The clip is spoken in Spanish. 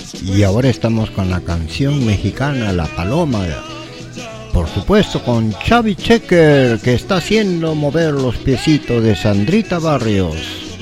Y ahora estamos con la canción mexicana La Paloma, por supuesto con Xavi Checker, que está haciendo mover los piecitos de Sandrita Barrios.